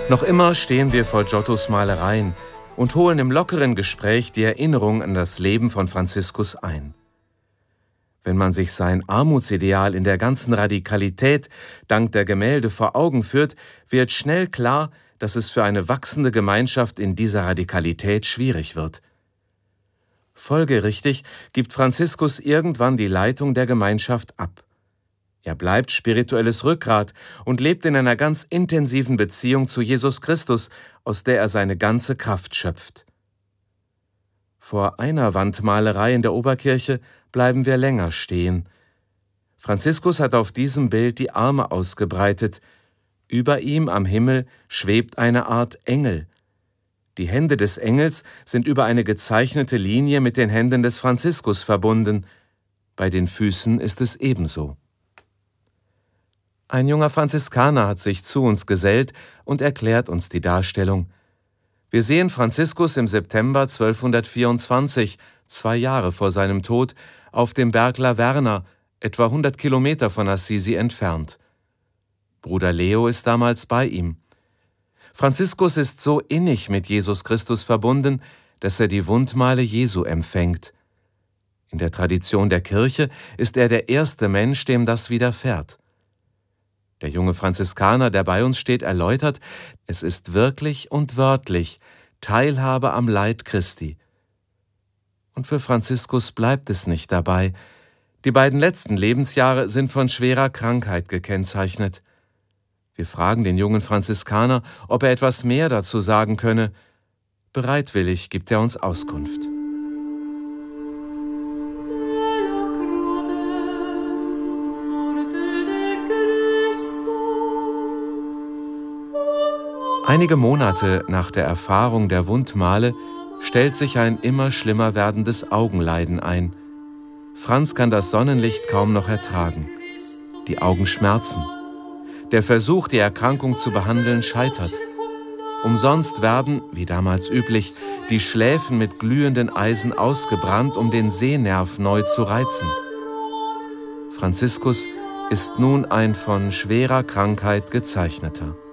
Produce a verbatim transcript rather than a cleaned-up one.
Noch immer stehen wir vor Giottos Malereien und holen im lockeren Gespräch die Erinnerung an das Leben von Franziskus ein. Wenn man sich sein Armutsideal in der ganzen Radikalität dank der Gemälde vor Augen führt, wird schnell klar, dass es für eine wachsende Gemeinschaft in dieser Radikalität schwierig wird. Folgerichtig gibt Franziskus irgendwann die Leitung der Gemeinschaft ab. Er bleibt spirituelles Rückgrat und lebt in einer ganz intensiven Beziehung zu Jesus Christus, aus der er seine ganze Kraft schöpft. Vor einer Wandmalerei in der Oberkirche bleiben wir länger stehen. Franziskus hat auf diesem Bild die Arme ausgebreitet. Über ihm am Himmel schwebt eine Art Engel. Die Hände des Engels sind über eine gezeichnete Linie mit den Händen des Franziskus verbunden. Bei den Füßen ist es ebenso. Ein junger Franziskaner hat sich zu uns gesellt und erklärt uns die Darstellung. Wir sehen Franziskus im September zwölfhundertvierundzwanzig, zwei Jahre vor seinem Tod, auf dem Berg La Verna, etwa hundert Kilometer von Assisi entfernt. Bruder Leo ist damals bei ihm. Franziskus ist so innig mit Jesus Christus verbunden, dass er die Wundmale Jesu empfängt. In der Tradition der Kirche ist er der erste Mensch, dem das widerfährt. Der junge Franziskaner, der bei uns steht, erläutert, es ist wirklich und wörtlich Teilhabe am Leid Christi. Und für Franziskus bleibt es nicht dabei. Die beiden letzten Lebensjahre sind von schwerer Krankheit gekennzeichnet. Wir fragen den jungen Franziskaner, ob er etwas mehr dazu sagen könne. Bereitwillig gibt er uns Auskunft. Einige Monate nach der Erfahrung der Wundmale stellt sich ein immer schlimmer werdendes Augenleiden ein. Franz kann das Sonnenlicht kaum noch ertragen. Die Augen schmerzen. Der Versuch, die Erkrankung zu behandeln, scheitert. Umsonst werden, wie damals üblich, die Schläfen mit glühenden Eisen ausgebrannt, um den Sehnerv neu zu reizen. Franziskus ist nun ein von schwerer Krankheit gezeichneter.